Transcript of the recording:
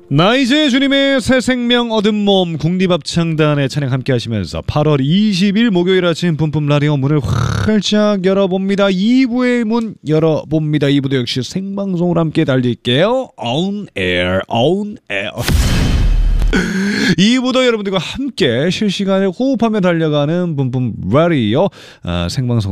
나이제 주님의 새 생명 얻은 몸 국립합창단의 찬양 함께 하시면서 8월 20일 목요일 아침 뿜뿜 라디오 문을 활짝 열어봅니다. 2부의 문 열어봅니다. 2부도 역시 생방송으로 함께 달릴게요. On air, on air. 2부도 여러분들과 함께 실시간에 호흡하며 달려가는 뿜뿜 라디오 생방송